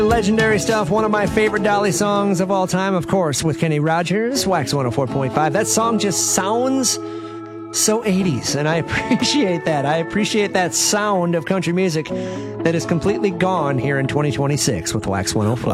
Legendary stuff. One of my favorite Dolly songs of all time, of course, with Kenny Rogers, Wax 104.5. That song just sounds so 80s, and I appreciate that. I appreciate that sound of country music that is completely gone here in 2026 with Wax 105.